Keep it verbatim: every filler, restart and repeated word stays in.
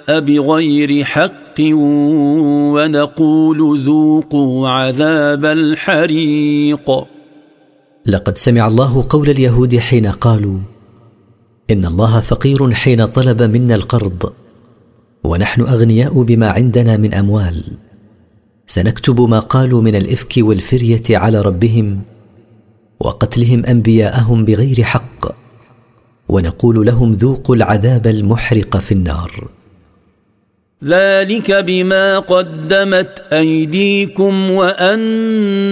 الجاء بغير حق ونقول ذوقوا عذاب الحريق. لقد سمع الله قول اليهود حين قالوا إن الله فقير حين طلب منا القرض ونحن أغنياء بما عندنا من أموال. سنكتب ما قالوا من الإفك والفرية على ربهم وقتلهم أنبياءهم بغير حق، ونقول لهم ذوقوا العذاب المحرق في النار. ذلك بما قدمت أيديكم وأن